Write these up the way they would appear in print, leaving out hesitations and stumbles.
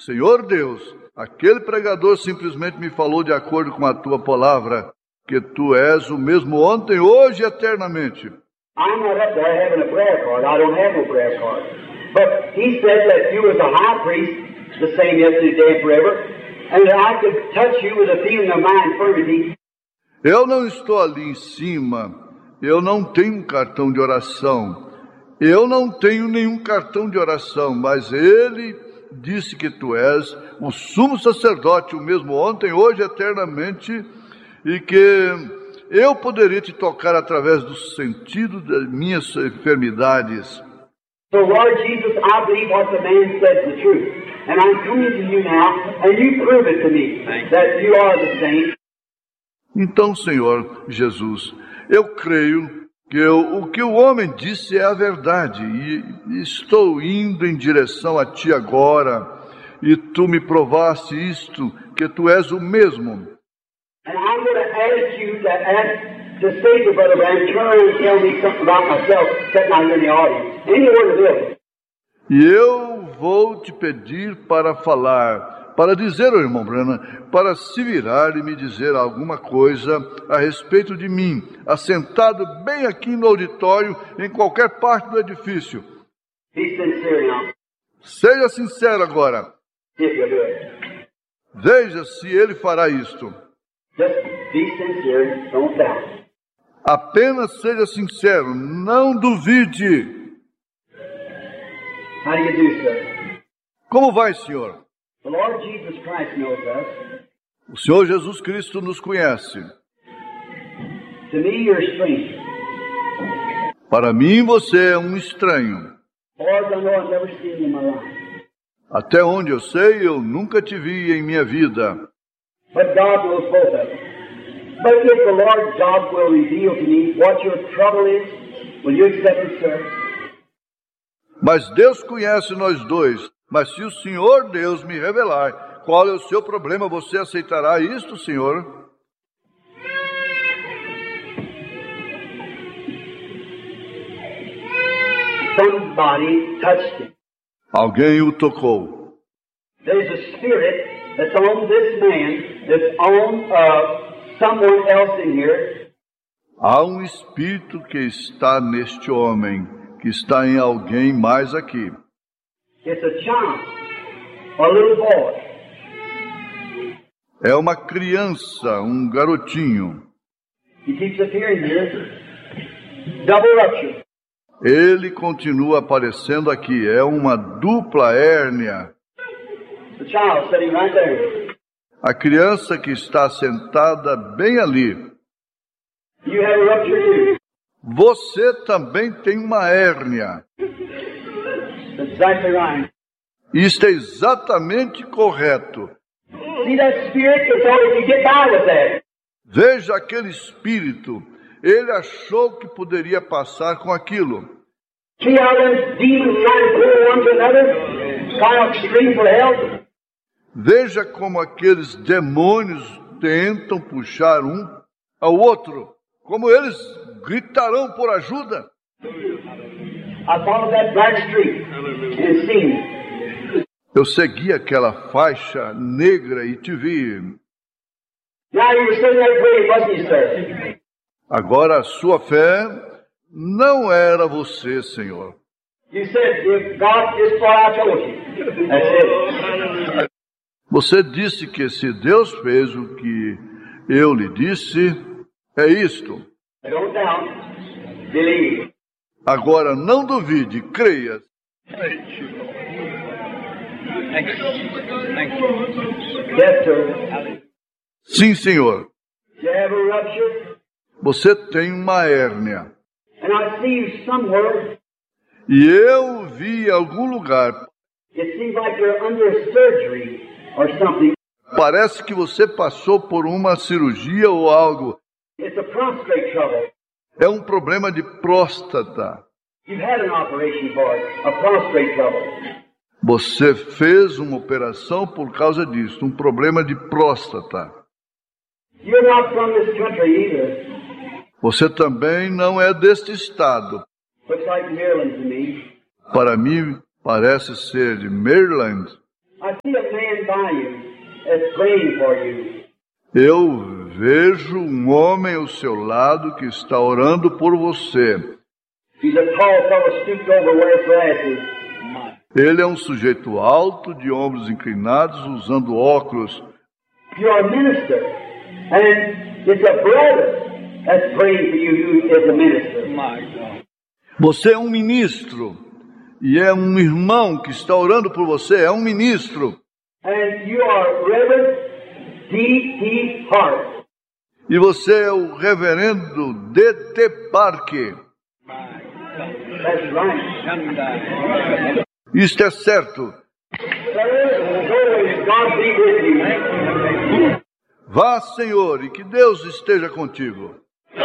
Senhor Deus, aquele pregador simplesmente me falou de acordo com a tua palavra, que tu és o mesmo ontem, hoje e eternamente. I'm not up there having a prayer card. I don't have no prayer card. But he said that you was a high priest, the same yesterday, today, and forever, and that I could touch you with a feeling of my infirmity. Eu não estou ali em cima, eu não tenho um cartão de oração, eu não tenho nenhum cartão de oração, mas ele disse que tu és o sumo sacerdote, o mesmo ontem, hoje, eternamente, e que eu poderia te tocar através do sentido das minhas enfermidades. So, Lord Jesus, I believe what the man said is the truth. And I'm coming to you now, and you prove it to me, that you are the same. Então, Senhor Jesus, eu creio que o que o homem disse é a verdade, e estou indo em direção a Ti agora, e Tu me provaste isto, que Tu és o mesmo. And I'm going to ask you to say to Brother Branham, turn around and tell me something about myself, sitting out here in the audience. Anywhere to live. E eu vou te pedir para falar, para dizer ao irmão Branham, para se virar e me dizer alguma coisa a respeito de mim, assentado bem aqui no auditório, em qualquer parte do edifício. Be sincere now. Seja sincero agora. If you do it. Veja se ele fará isto. Just be sincere, don't doubt. Apenas seja sincero, não duvide. How do you do, sir? Como vai, senhor? The Lord Jesus Christ knows us. O Senhor Jesus Cristo nos conhece. To me, you're a stranger. Para mim, você é um estranho. Lord, I know I've never seen you in my life. Até onde eu sei, eu nunca te vi em minha vida. But God knows both of us. But if the Lord God will reveal to me what your trouble is, will you accept it, sir? Mas Deus conhece nós dois. Mas se o Senhor Deus me revelar qual é o seu problema, você aceitará isto, Senhor? Somebody touched him. Alguém o tocou. There's a spirit that's on this man, that's on someone else in here. Há um espírito que está neste homem, que está em alguém mais aqui. It's a child, a little boy. É uma criança, um garotinho. He keeps appearing here. Double rupture. Ele continua aparecendo aqui. É uma dupla hérnia. The child sitting right there. A criança que está sentada bem ali. You have a rupture too. Você também tem uma hérnia. That's exactly right. Isto é exatamente correto. See that spirit? They thought he could get by with that. Veja aquele espírito. Ele achou que poderia passar com aquilo. See how them demons try to pull one to another? Try to scream for help? Veja como aqueles demônios tentam puxar um ao outro. Como eles gritarão por ajuda. I followed that black streak and seen it. Eu segui aquela faixa negra e te vi. Now you were sitting there praying, wasn't you, sir? Agora a sua fé não era você, Senhor. You said, if God is what I told you. That's it. Você disse que se Deus fez o que eu lhe disse, é isto. Don't doubt. Believe. Agora não duvide, creia. Yes, sir. Sim, Senhor. You have a rupture, Você tem uma hérnia. and I see you somewhere. E eu vi em algum lugar. It seems like you're under surgery or something. Parece que você passou por uma cirurgia ou algo. It's a prostate trouble. É um problema de próstata. You've had an operation for it, a prostate trouble. Você fez uma operação por causa disso, um problema de próstata. You're not from this country either. Você também não é deste estado. Looks like Maryland to me. Para mim, parece ser de Maryland. I see a man by you that's praying for you. Eu vejo um homem ao seu lado que está orando por você. He's a tall fellow stooped over, wears glasses. Ele é um sujeito alto, de ombros inclinados, usando óculos. You're a minister, and it's a brother that's praying for you who is a minister. Você é um ministro, e é um irmão que está orando por você, é um ministro. And you are Reverend D.T. Hart. E você é o reverendo D.T. Parker. That's right. Isto é certo. God be with you. Vá, Senhor, e que Deus esteja contigo.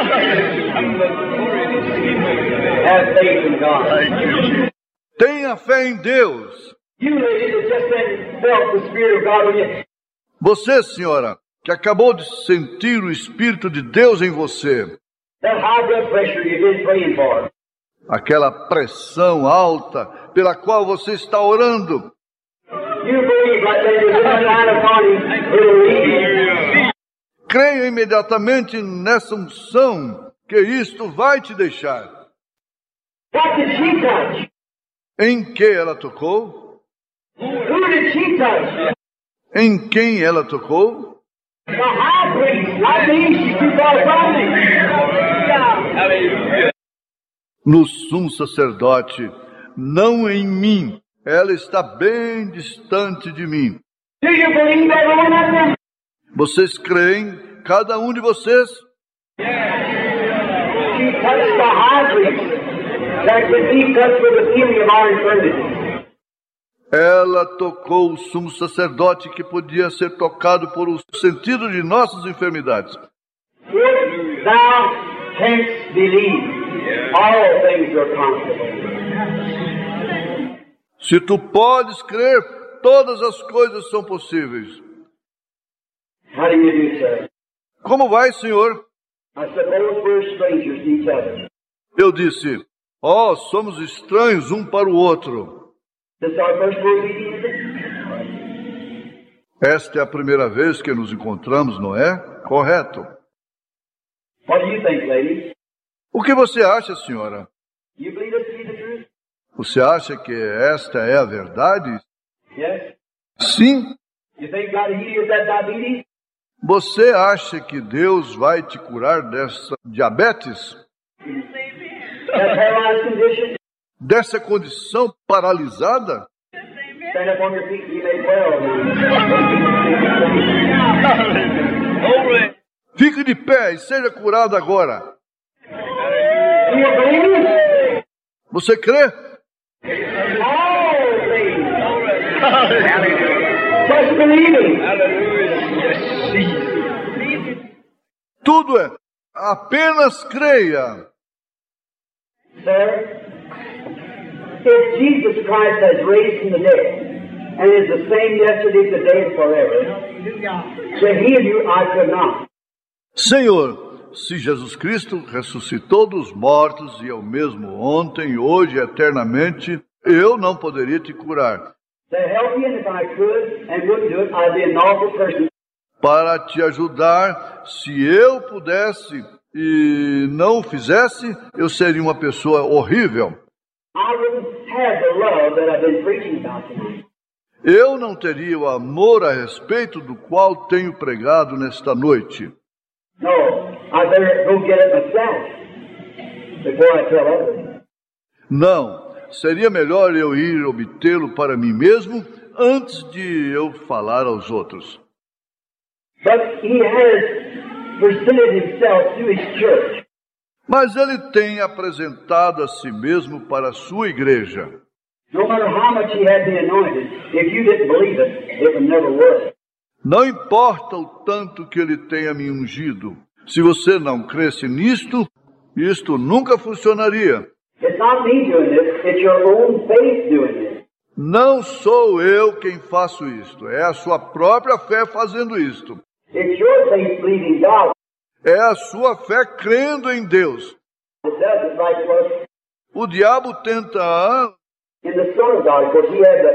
Have faith in God. Tenha fé em Deus. You ladies that just then felt the Spirit of God on you. Você, senhora, que acabou de sentir o Espírito de Deus em você. That high blood pressure you've been praying for. Aquela pressão alta pela qual você está orando. You believe like that you're line upon him, it'll lead. Creia imediatamente nessa unção, que isto vai te deixar. What did she touch? Em que ela tocou? Who did she touch? Em quem ela tocou? The high priest. I think she's too far from me. No sumo sacerdote, não em mim. Ela está bem distante de mim. Do you believe every one of them? Vocês creem, cada um de vocês? She touched the high priest that could be touched with the feeling of our infirmity. Ela tocou o sumo sacerdote que podia ser tocado por o sentido de nossas enfermidades. If thou canst believe, all things are possible. Se tu podes crer, todas as coisas são possíveis. How do you do, sir? Como vai, Senhor? I suppose we're strangers to each other. Eu disse, somos estranhos um para o outro. This is our first word meeting, is it? Esta é a primeira vez que nos encontramos, não é? Correto. What do you think, ladies? O que você acha, senhora? You believe this to be the truth? Você acha que esta é a verdade? Yes? Sim. You think God will heal you of that diabetes? Você acha que Deus vai te curar dessa diabetes? That paralyzed condition? Dessa condição paralisada? Stand up on your feet and be made well. Fique de pé e seja curado agora. Do you believe? Você crê? All things. Just believing. Tudo é. Apenas creia. Sir, if Jesus Christ has raised from the dead and is the same yesterday, today, and forever, to heal you I could not. Senhor, se Jesus Cristo ressuscitou dos mortos e é o mesmo ontem, hoje e eternamente, eu não poderia te curar. To help you, and if I could and wouldn't do it, I'd be an awful person. Para te ajudar, se eu pudesse e não o fizesse, eu seria uma pessoa horrível. I wouldn't have the love that I've been preaching about tonight. Eu não teria o amor a respeito do qual tenho pregado nesta noite. No, I better go get it myself before I tell others. Não, seria melhor eu ir obtê-lo para mim mesmo antes de eu falar aos outros. But he has presented himself to his church. Mas ele tem apresentado a si mesmo para a sua igreja. No matter how much he had been anointed, if you didn't believe it, it would never work. Não importa o tanto que ele tenha me ungido. Se você não cresce nisto, isto nunca funcionaria. It's not me doing this, it's your own faith doing this. Não sou eu quem faço isto, é a sua própria fé fazendo isto. It's your faith believing God. É a sua fé crendo em Deus. It does it like was O diabo tenta in the Son of God. Of course, he had the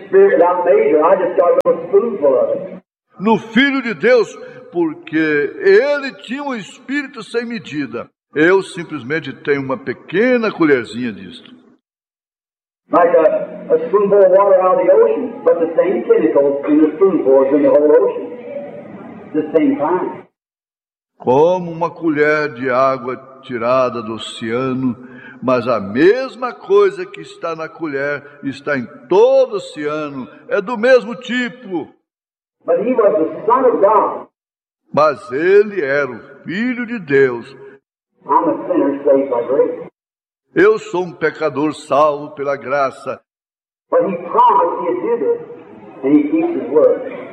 Spirit without measure. I just got a little spoonful of it. No Filho de Deus, porque ele tinha um espírito sem medida. Eu simplesmente tenho uma pequena colherzinha disto. Like a spoonful of water out of the ocean, but the same chemicals in the spoonful as in the whole ocean. The same kind. Como uma colher de água tirada do oceano, mas a mesma coisa que está na colher está em todo o oceano, é do mesmo tipo. But he was the Son of God. Mas ele era o Filho de Deus. I'm a sinner saved by grace. Eu sou um pecador salvo pela graça. But he promised he'd do this, and he keeps his word.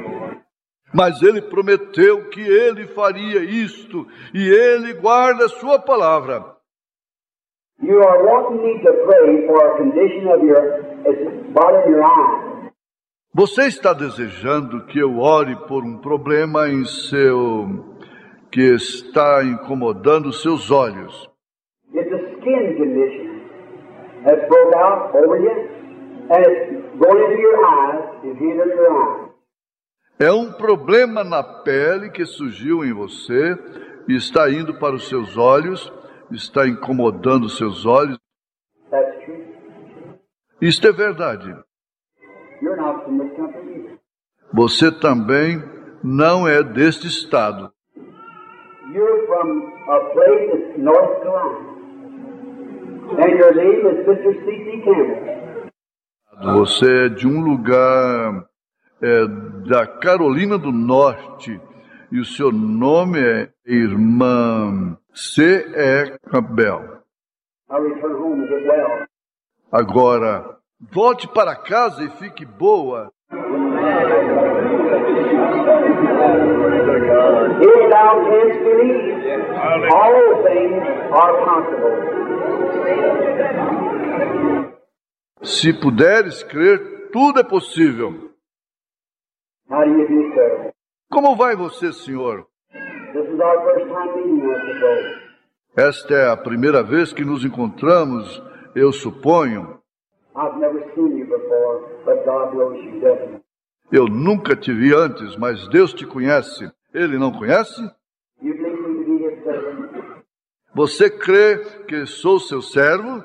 Mas ele prometeu que ele faria isto, e ele guarda a sua palavra. You are wanting me to pray for a condition of your bottom of your eye. Você está desejando que eu ore por um problema que está incomodando seus olhos. It's a skin condition that's broke out over you, and it's going into your eyes and hindering your eyes. É um problema na pele que surgiu em você e está indo para os seus olhos, está incomodando os seus olhos. That's true. Isto é verdade. You're not from this country either. Você também não é deste estado. You're from a place that's North Carolina. And your name is Sister C.C. Campbell. Você é de um lugar da Carolina do Norte e o seu nome é Irmã C.E. Campbell. I'll return home and get well. Agora, volte para casa e fique boa. If thou canst believe, all things are possible. Se puderes crer, tudo é possível. How do you do, sir? Como vai você, senhor? This is our first time meeting, I suppose. Esta é a primeira vez que nos encontramos, eu suponho. I've never seen you before, but God knows you definitely. Eu nunca te vi antes, mas Deus te conhece. Ele não conhece? You believe me to be His servant? Você crê que sou seu servo?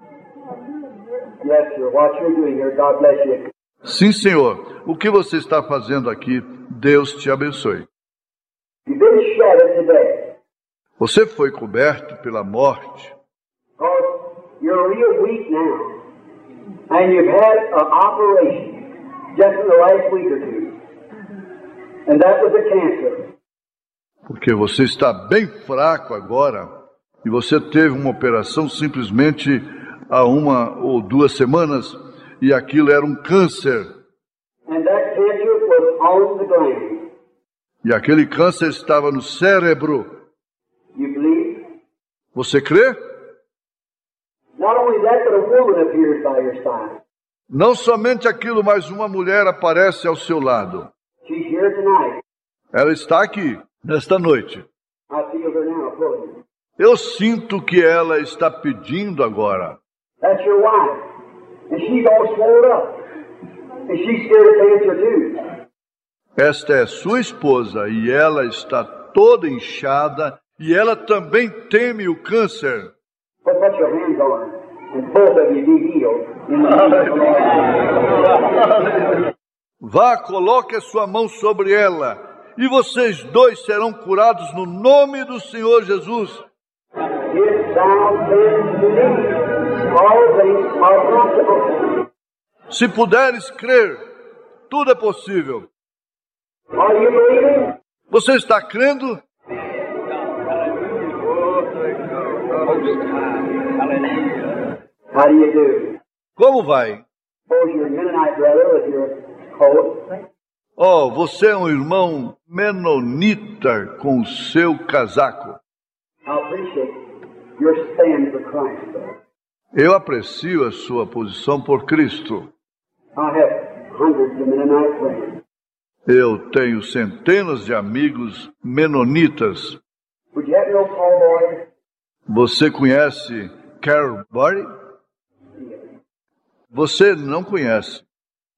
Yes, sir. What you're doing here, God bless you. Sim, senhor. O que você está fazendo aqui? Deus te abençoe. You've been shattered today. Você foi coberto pela morte. Because you're real weak now. And you've had an operation just in the last week or two. And that was a cancer. Porque você está bem fraco agora. E você teve uma operação simplesmente há 1 ou 2 semanas. E aquilo era um câncer. And that cancer was on the gland. E aquele câncer estava no cérebro. You believe? Você crê? Not only that, but a woman appears by your side. Não somente aquilo, mas uma mulher aparece ao seu lado. She's here tonight. Ela está aqui, nesta noite. I feel her now pulling. Eu sinto que ela está pedindo agora. That's your wife. And she's all swollen up. And she's scared of cancer too. Esta é sua esposa e ela está toda inchada e ela também teme o câncer. But put your hands on her. And both of you be healed. In the name of Jesus. Vá, coloque a sua mão sobre ela e vocês dois serão curados no nome do Senhor Jesus. If thou canst believe, all things are possible. Se puderes crer, tudo é possível. Are you believing? Você está crendo? How do you do? Como vai? Suppose you're a Mennonite brother with your coat. Oh, você é um irmão menonita com o seu casaco. I appreciate your stand for Christ, though. Eu aprecio a sua posição por Cristo. I have hundreds of Mennonite friends. Eu tenho centenas de amigos menonitas. Would you happen to know Paul Boyer? Você conhece Carol Barry? Você não conhece.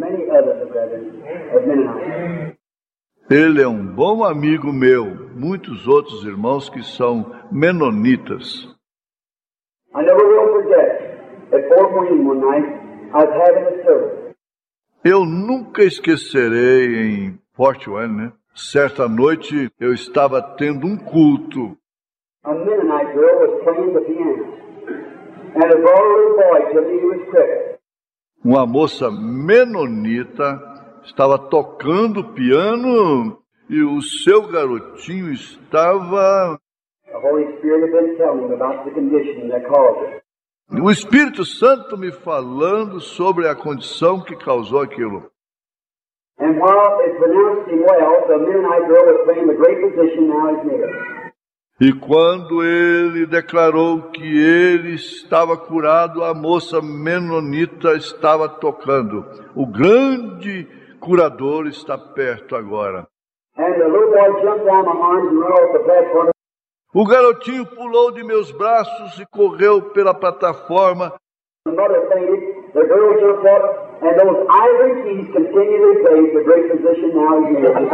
many others, brethren, of Mennonites. Ele é um bom amigo meu, muitos outros irmãos que são menonitas. I never will forget, at Fort Wayne one night, I was having a service. Eu nunca esquecerei em Fort Wayne, né? Certa noite eu estava tendo um culto. A Mennonite girl was playing the piano, and it brought a little boy to me who was crippled. Uma moça menonita estava tocando piano e o seu garotinho estava... The Holy Spirit had been telling me about the condition that caused it. O Espírito Santo me falando sobre a condição que causou aquilo. And while it pronounced him well, the Mennonite girl was playing the great position now he's near. E quando ele declarou que ele estava curado, a moça menonita estava tocando. O grande curador está perto agora. And the little boy jumped down my arms and ran off the platform. O garotinho pulou de meus braços e correu pela plataforma. The mother fainted, the girl jumped up, and those ivory keys continually played the great position now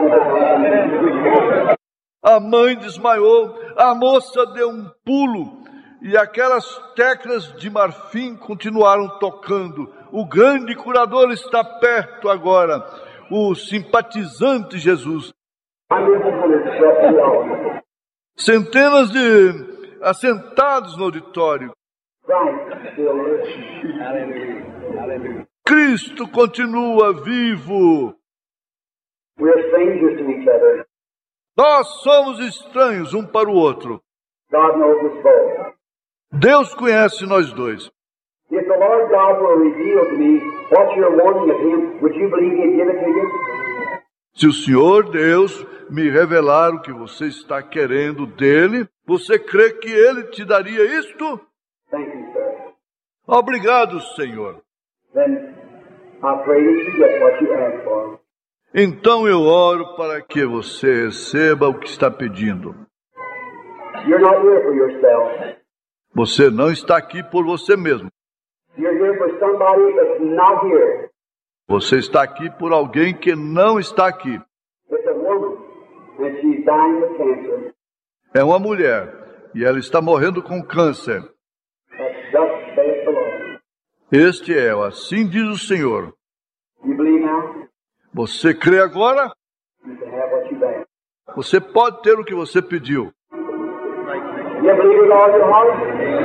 he's near. A mãe desmaiou, a moça deu um pulo e aquelas teclas de marfim continuaram tocando. O grande curador está perto agora, o simpatizante Jesus. Centenas de assentados no auditório. Cristo continua vivo. We are strangers to each other. Nós somos estranhos um para o outro. God knows us both. Deus conhece nós dois. If the Lord God will reveal to me what you're wanting of Him, would you believe He'd give it to you? Se o Senhor Deus me revelar o que você está querendo dele, você crê que ele te daria isto? Thank you, sir. Obrigado, Senhor. Then I pray that you get what you ask for. Então eu oro para que você receba o que está pedindo. You're not here for yourself. Você não está aqui por você mesmo. You're here for somebody that's not here. Você está aqui por alguém que não está aqui. It's a woman, and she's dying with cancer. É uma mulher e ela está morrendo com câncer. That's thus saith the Lord. Este é o assim diz o Senhor. You believe now? Você crê agora? You can have what you asked. Você pode ter o que você pediu. You believe with all your heart?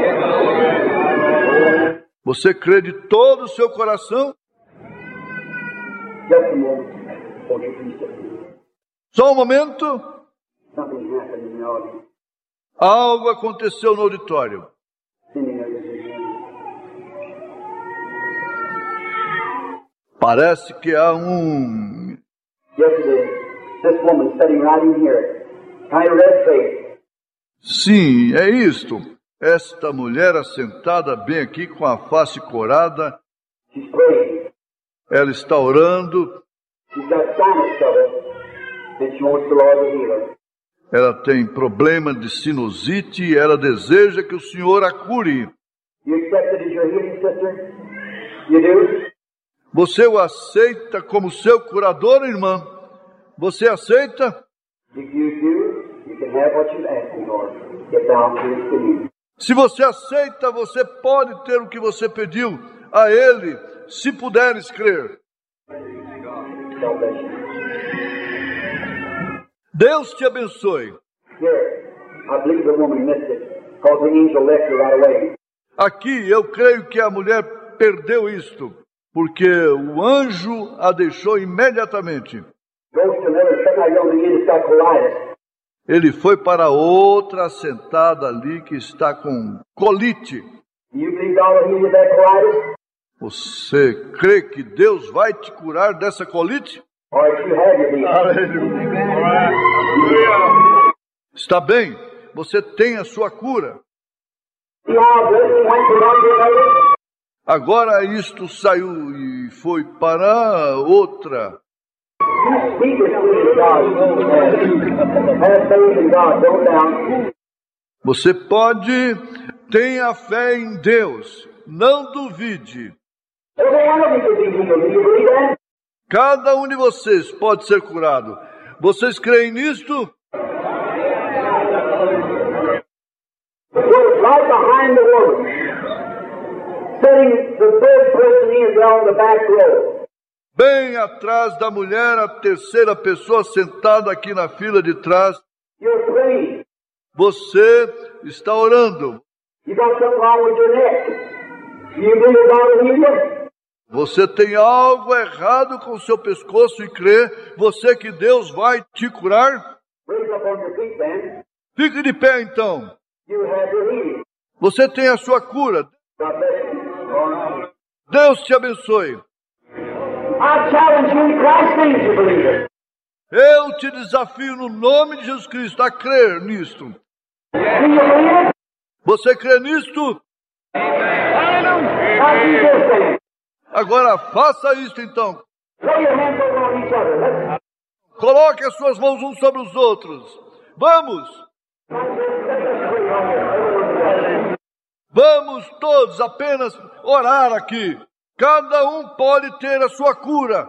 Você crê de todo o seu coração? Just a moment. Won't you please sit? Só um momento. Something happened in the audience. Algo aconteceu no auditório. Sending a decision. Parece que há Yesterday, this woman sitting right in here, kind of red face. Sim, é isto. Esta mulher assentada bem aqui com a face corada, She's praying. ela está orando, She's got sinus trouble, and she wants the Lord to heal her. ela tem problema de sinusite e ela deseja que o Senhor a cure. You accept it as your healing, sister? You do? Você o aceita como seu curador, irmã? Você aceita? If you do, you can have what you ask for. Get down to His knees. Se você aceita, você pode ter o que você pediu a Ele, se puderes crer. God bless you. Deus te abençoe. Here, I believe the woman missed it, because the angel left her right away. Aqui eu creio que a mulher perdeu isto, porque o anjo a deixou imediatamente. Goes to another sitting young man that's got colitis. Ele foi para outra sentada ali que está com colite. Do you believe God will heal you of that colitis? Você crê que Deus vai te curar dessa colite? All right, you have your healing. Está bem, você tem a sua cura. See how this went from one to another? Agora isto saiu e foi para outra. You speak it to God. Have faith in God. Don't doubt. Você pode, tenha fé em Deus, não duvide. Every one of you can be healed. Do you believe that? Cada um de vocês pode ser curado. Vocês creem nisto? Right behind the woman, sitting the third person in on the back row. Bem atrás da mulher, a terceira pessoa sentada aqui na fila de trás. You're praying. Você está orando. You got something wrong with your neck. You believe God will heal you? Você tem algo errado com o seu pescoço e crê você que Deus vai te curar? Raise up on your feet, then. Fique de pé então. You have your healing. Você tem a sua cura. God bless you. Deus te abençoe. I challenge you in Christ's name to believe it. Eu te desafio no nome de Jesus Cristo a crer nisto. Do you believe it? Você crê nisto? Now do this thing. Agora faça isto então. Lay your hands over on each other. Let's Coloque as suas mãos uns sobre os outros. Vamos! Vamos todos apenas orar aqui. Cada um pode ter a sua cura.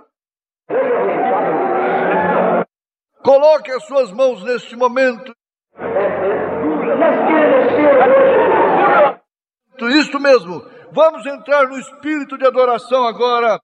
Coloque as suas mãos neste momento. Isso mesmo. Vamos entrar no espírito de adoração agora.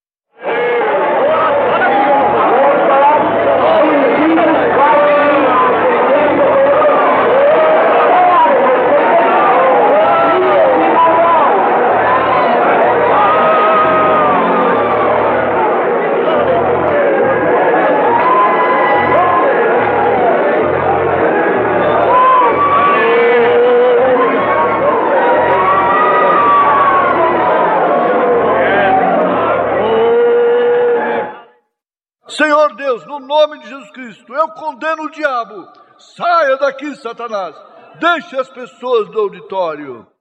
Senhor Deus, no nome de Jesus Cristo, eu condeno o diabo. Saia daqui, Satanás. Deixe as pessoas do auditório.